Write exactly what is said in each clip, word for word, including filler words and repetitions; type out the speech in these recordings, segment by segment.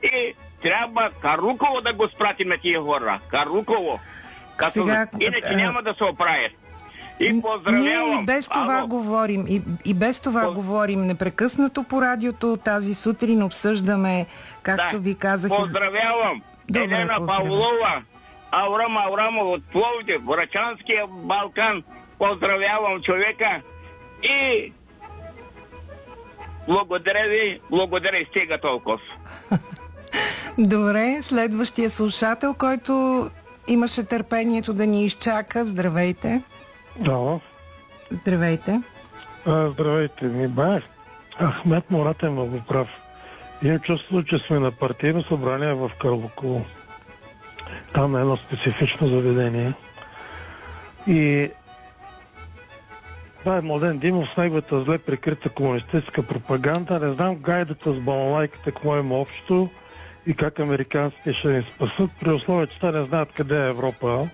И трябва Каруково да го спратим на тия хора. Каруково. Като... Сега, Иначе а... няма да се оправят. И поздравявам. Ние и без това Ало. говорим. И, и без това Поз... говорим непрекъснато по радиото. Тази сутрин обсъждаме, както да. ви казах. Поздравявам. Добре, Елена поздравя. Павлова, Аврам Аврамов от Пловдив, Врачанския Балкан. Поздравявам човека. И благодаря ви, благодаря и стига толкова. Добре, следващия слушател, който имаше търпението да ни изчака. Здравейте. Да. Здравейте. А, здравейте, ми бе. Ахмет Мурат е много прав. Имам чувство, че сме на партийно събрание в Карлоково. Там е едно специфично заведение. И това е Младен Димов с неговата зле прикрита комунистическа пропаганда. Не знам гайдата с балалайката какво има общо и как американците ще ни спасат, при условие, че те не знаят къде е Европа.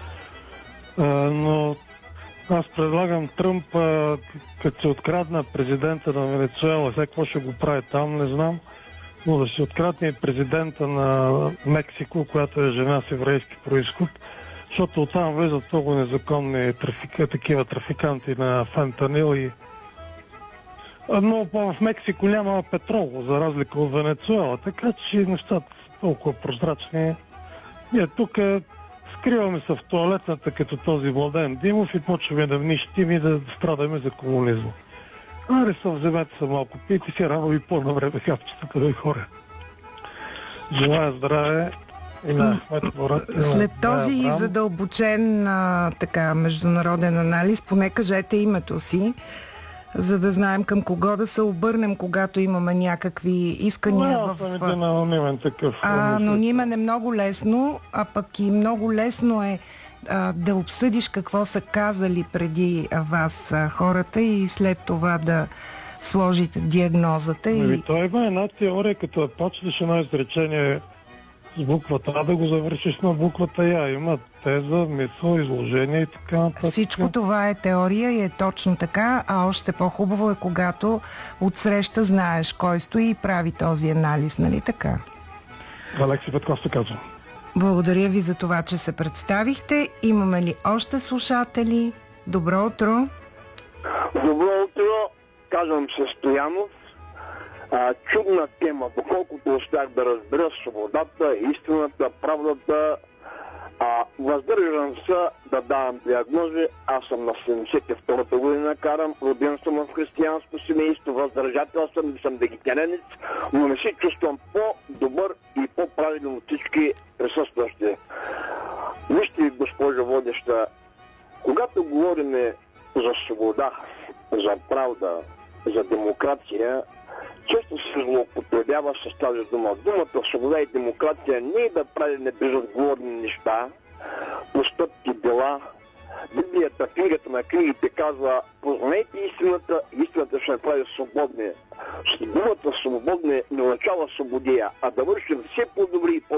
А, но аз предлагам Тръмп, а, като се открадна президента на Венецуела, сега какво ще го прави там, не знам, но да се открадне и президента на Мексико, която е жена с еврейски происход, защото оттам влизат много незаконни трафика, такива трафиканти на фентанил и... Но в Мексико няма петрол, за разлика от Венецуела, така че нещата са толкова прозрачни. Ние тук скриваме се в тоалетната като този Младен Димов и почваме да внищим и да страдаме за комунизма. Аре са, вземете се малко, пийте си рано и по-навреме хапчетата да хора. Желая здраве и на Ахмет Мурат. След този задълбочен а, така, международен анализ, поне кажете името си, за да знаем към кого да се обърнем, когато имаме някакви искания no, в... Да, анонимен такъв. А, анонимен е много лесно, а пък и много лесно е а, да обсъдиш какво са казали преди вас а, хората и след това да сложите диагнозата. И... Ами, той има една теория, като почнеш едно изречение с буквата А, да го завършиш на буквата Я. Има теза, мисъл, изложение и така нататък. Всичко това е теория и е точно така, а още по-хубаво е, когато отсреща знаеш кой стои и прави този анализ, нали така? Алекси Петков се казва. Благодаря ви за това, че се представихте. Имаме ли още слушатели? Добро утро! Добро утро! Казвам се Стоянов. А, чудна тема, доколкото успях да разбера свободата, истината, правдата. А, въздържам се да давам диагнози. Аз съм на седемдесет и втората година карам, роден съм в християнско семейство, въздържател съм, съм вегетарианец, но не се чувствам по-добър и по-правилен от всички присъстващи. Вижте, госпожо водеща, когато говорим за свобода, за правда, за демокрация, често се злоупотребява с тази дума. Думата свобода и демокрация не е да правим безотговорни неща, постъпки, дела. Библията, книгата на книгите казва: познайте истината, истината ще направи свободни. Думата свободни не означава свободия, а да вършим все по-добри и по